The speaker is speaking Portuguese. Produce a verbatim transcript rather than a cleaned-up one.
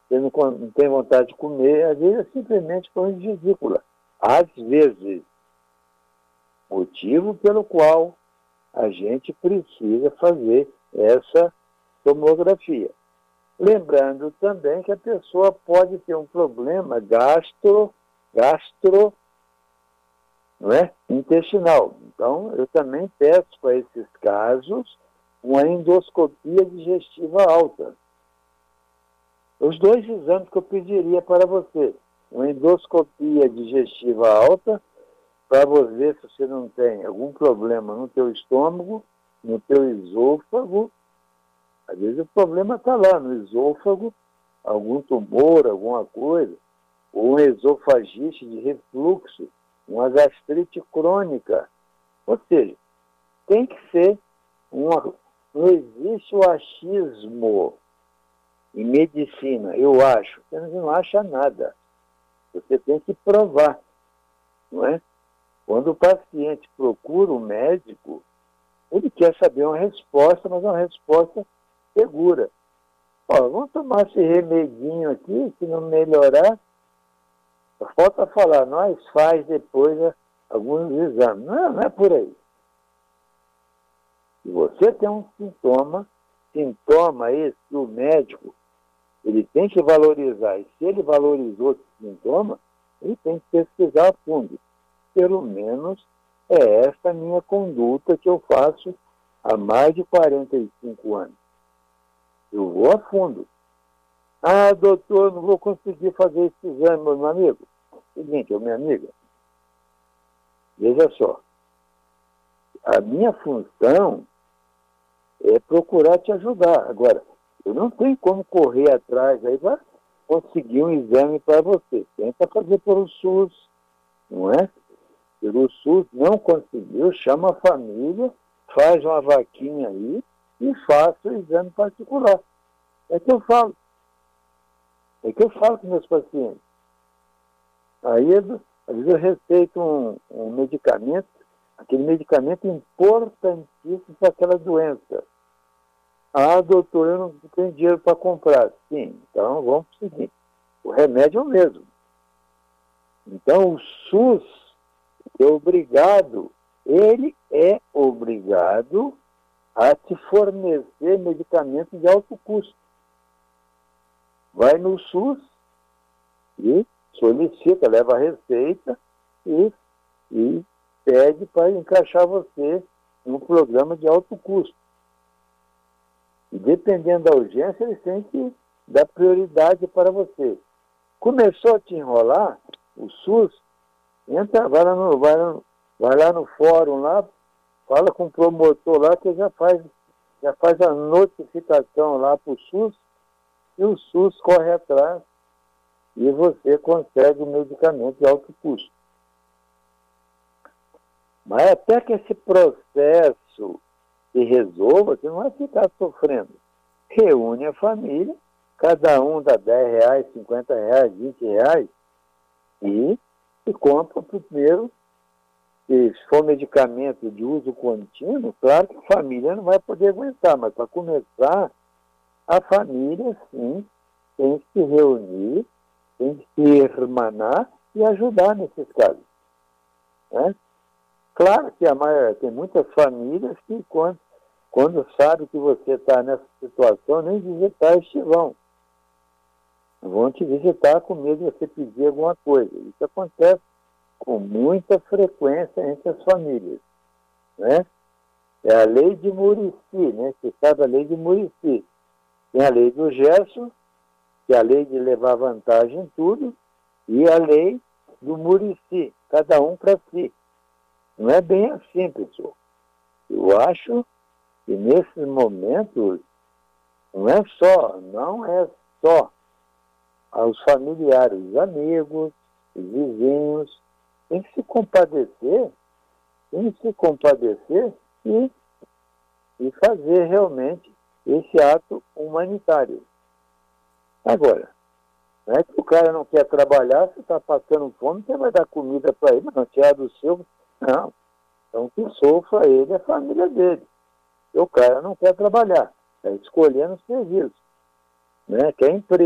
você não, não tem vontade de comer, às vezes é simplesmente por vesícula. Às vezes, motivo pelo qual a gente precisa fazer essa tomografia. Lembrando também que a pessoa pode ter um problema gastro, gastro, não é? intestinal. Então, eu também peço para esses casos uma endoscopia digestiva alta. Os dois exames que eu pediria para você, uma endoscopia digestiva alta, para você ver se você não tem algum problema no teu estômago, no teu esôfago. Às vezes o problema está lá no esôfago, algum tumor, alguma coisa, ou uma esofagite de refluxo, uma gastrite crônica. Ou seja, tem que ser uma... Não existe o achismo em medicina, eu acho. Você não acha nada. Você tem que provar, não é? Quando o paciente procura um médico, ele quer saber uma resposta, mas uma resposta segura. Ó, vamos tomar esse remedinho aqui, se não melhorar, falta falar, nós faz depois né, alguns exames. Não, não é por aí. Se você tem um sintoma, sintoma esse que o médico, ele tem que valorizar. E se ele valorizou esse sintoma, ele tem que pesquisar a fundo. Pelo menos é essa a minha conduta que eu faço há mais de quarenta e cinco anos. Eu vou a fundo. Ah, doutor, não vou conseguir fazer esse exame, meu amigo. Seguinte, minha amiga, veja só, a minha função é procurar te ajudar. Agora, eu não tenho como correr atrás aí para conseguir um exame para você. Tenta fazer pelo SUS, não é? Pelo SUS não conseguiu, chama a família, faz uma vaquinha aí e faça o exame particular. É que eu falo. É que eu falo com meus pacientes. Aí, às vezes, eu receito um, um medicamento, aquele medicamento importantíssimo para aquela doença. Ah, doutor, eu não tenho dinheiro para comprar. Sim, então vamos para o seguinte. O remédio é o mesmo. Então, o SUS é obrigado, ele é obrigado a te fornecer medicamentos de alto custo. Vai no SUS e solicita, leva a receita e, e pede para encaixar você num programa de alto custo. E dependendo da urgência, eles têm que dar prioridade para você. Começou a te enrolar, o SUS, entra, vai lá no, vai lá, vai lá no fórum lá, fala com o promotor lá que já faz, já faz a notificação lá para o SUS e o SUS corre atrás e você consegue o medicamento de alto custo. Mas até que esse processo se resolva, você não vai ficar sofrendo. Reúne a família, cada um dá dez reais, cinquenta reais, vinte reais e, e compra primeiro. Se for medicamento de uso contínuo, claro que a família não vai poder aguentar, mas para começar, a família, sim, tem que se reunir, tem que se irmanar e ajudar nesses casos. Né? Claro que a maioria, tem muitas famílias que, quando, quando sabe que você está nessa situação, nem visitar este vão. Vão te visitar com medo de você pedir alguma coisa. Isso acontece com muita frequência entre as famílias. Né? É a lei de Muricy, né? Você sabe a lei de Muricy. Tem a lei do Gerson, que é a lei de levar vantagem em tudo, e a lei do Muricy, cada um para si. Não é bem assim, pessoal. Eu acho que nesses momentos não é só, não é só aos familiares, os amigos, os vizinhos, tem que se compadecer, tem que se compadecer e, e fazer realmente esse ato humanitário. Agora, não é que o cara não quer trabalhar, você está passando fome, você vai dar comida para ele, não tirar do seu. Não. Então, que sofra ele e a família dele. E o cara não quer trabalhar, está escolhendo o serviço. Né? Quer emprego.